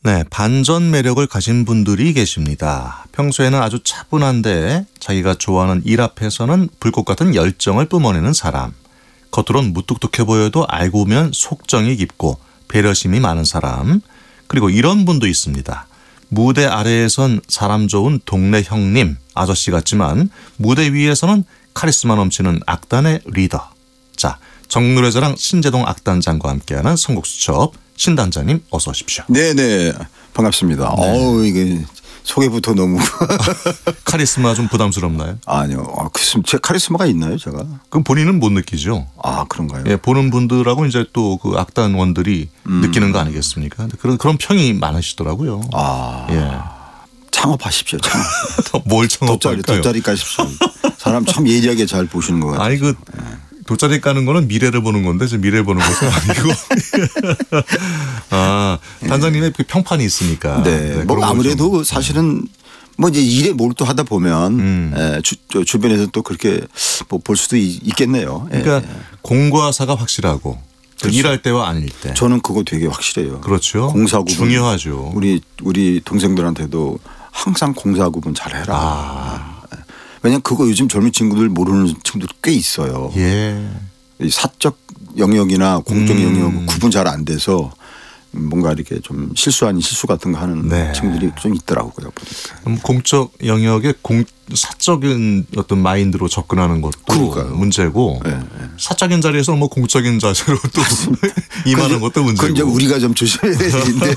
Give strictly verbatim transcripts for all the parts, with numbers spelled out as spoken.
네, 반전 매력을 가진 분들이 계십니다. 평소에는 아주 차분한데 자기가 좋아하는 일 앞에서는 불꽃 같은 열정을 뿜어내는 사람. 겉으론 무뚝뚝해 보여도 알고 보면 속정이 깊고 배려심이 많은 사람. 그리고 이런 분도 있습니다. 무대 아래에선 사람 좋은 동네 형님, 아저씨 같지만 무대 위에서는 카리스마 넘치는 악단의 리더. 자, 정노래자랑 신재동 악단장과 함께하는 선곡수첩. 신단장님 어서 오십시오. 네네 반갑습니다. 네. 어우 이게 소개부터 너무 카리스마 좀 부담스럽나요? 아니요. 아, 제 카리스마가 있나요 제가? 그럼 본인은 못 느끼죠. 아 그런가요? 예, 보는 분들하고 이제 또 그 악단원들이 음. 느끼는 거 아니겠습니까? 그런 그런 평이 많으시더라고요. 아 예. 창업하십시오. 창업. 뭘 창업할까요? 돗자리, 돗자리 까십시오. 사람 참 예리하게 잘 보시는 것 같아요. 아니 그 예. 돗자리 까는 거는 미래를 보는 건데 지금 미래를 보는 것은 아니고. 아, 단장님의 그 평판이 있으니까. 네. 네, 뭐 아무래도 사실은 뭐 이제 일에 몰두하다 보면 음. 에, 주, 주변에서 또 그렇게 뭐 볼 수도 있겠네요. 그러니까 예. 공과 사가 확실하고 그렇죠. 일할 때와 아닐 때. 저는 그거 되게 확실해요. 그렇죠. 공사구분 중요하죠. 우리 우리 동생들한테도 항상 공사구분 잘해라. 아. 왜냐하면 그거 요즘 젊은 친구들 모르는 친구들 꽤 있어요. 예. 이 사적 영역이나 공적 음. 영역 구분 잘 안 돼서 뭔가 이렇게 좀 실수 아닌 실수 같은 거 하는 네. 친구들이 좀 있더라고요. 보니까. 그럼 공적 영역에 공 사적인 어떤 마인드로 접근하는 것도 그러니까요. 문제고 네, 네. 사적인 자리에서 뭐 공적인 자세로 또 임하는 것도 문제고. 그건 이제 우리가 좀 조심해야 될 일인데.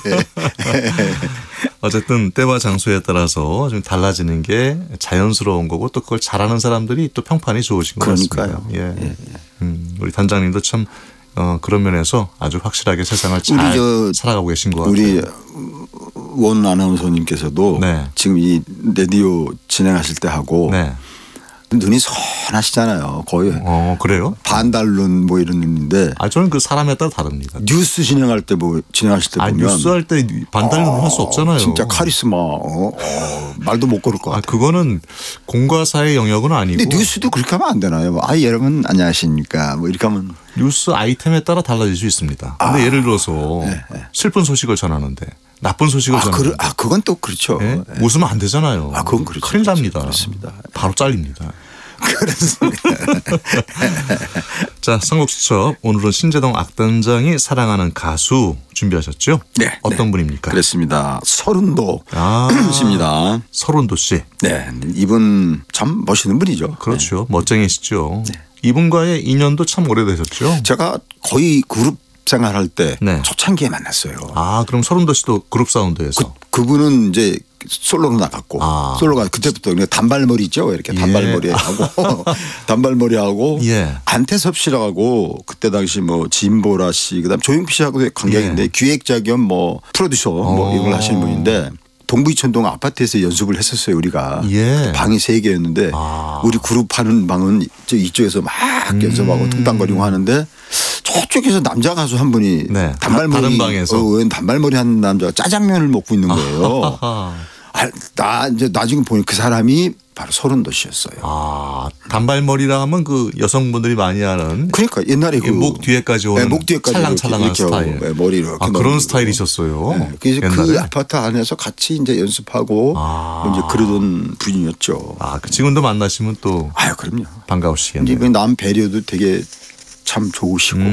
어쨌든 때와 장소에 따라서 좀 달라지는 게 자연스러운 거고 또 그걸 잘하는 사람들이 또 평판이 좋으신 것 그러니까요. 같습니다. 예. 예, 예. 음, 우리 단장님도 참 어, 그런 면에서 아주 확실하게 세상을 잘 살아가고 계신 것 같아요. 우리 원 아나운서님께서도 네. 지금 이 라디오 진행하실 때 하고 네. 눈이 선하시잖아요. 거의 어, 그래요? 반달눈 뭐 이런 눈인데. 아, 저는 그 사람에 따라 다릅니다. 뉴스 진행할 때 뭐 진행하실 때 아, 보면 뉴스 할 때 반달눈 할 수 없잖아요. 진짜 카리스마. 어, 어, 말도 못 걸을 것 같아요. 아, 그거는 공과 사의 영역은 아니고. 근데 뉴스도 그렇게 하면 안 되나요? 아, 여러분 안녕하십니까? 뭐 이렇게 하면. 뉴스 아이템에 따라 달라질 수 있습니다. 근데 아, 예를 들어서 네, 네. 슬픈 소식을 전하는데 나쁜 소식을 아, 전하는데. 그, 아, 그건 또 그렇죠. 네? 네. 웃으면 안 되잖아요. 아, 그건 그렇죠. 큰일 납니다. 그렇습니다. 바로 잘립니다. 그렇습니다. 자, 선곡수첩 오늘은 신재동 악단장이 사랑하는 가수 준비하셨죠? 네. 어떤 네. 분입니까? 그렇습니다. 서른도 아, 씨입니다. 서른도 씨. 네. 이분 참 멋있는 분이죠. 그렇죠. 네. 멋쟁이시죠. 네. 이분과의 인연도 참 오래되셨죠? 제가 거의 그룹 생활할 때 네. 초창기에 만났어요. 아, 그럼 서른도 씨도 그룹 사운드에서. 그, 그분은 이제 솔로로 나갔고 아. 솔로가 그때부터 그냥 단발머리 있죠. 이렇게 예. 단발머리 하고 단발머리 하고 예. 안태섭 씨라고 그때 당시 뭐 진보라 씨 그다음 조용필 씨하고 관계인데 예. 기획자 겸 뭐 프로듀서 뭐 어. 이런 걸 하시는 분인데 동부이천동 아파트에서 연습을 했었어요. 우리가. 예. 방이 세 개였는데 아. 우리 그룹 하는 방은 저 이쪽에서 막 음. 연습하고 뚱땅거리고 하는데 저쪽에서 남자 가수 한 분이 네. 단발머리 다른 방에서. 어, 단발머리 한 남자가 짜장면을 먹고 있는 거예요. 아하하. 아, 나 이제 나중에 보니 그 사람이 바로 서른도 씨였어요. 아, 단발머리라 하면 그 여성분들이 많이 하는. 그러니까 옛날에 그 목 뒤에까지 오는 네, 목 뒤에까지 찰랑찰랑한 이렇게, 이렇게 스타일. 하고, 네, 머리 이렇게 아, 넣는 그런 거. 스타일이셨어요. 네, 그래서 옛날에. 그 아파트 안에서 같이 이제 연습하고 아. 뭐 이제 그러던 분이었죠. 아, 그 지금도 만나시면 또 아유, 그럼요. 반가우시겠네요. 이제 남 배려도 되게 참 좋으시고. 음.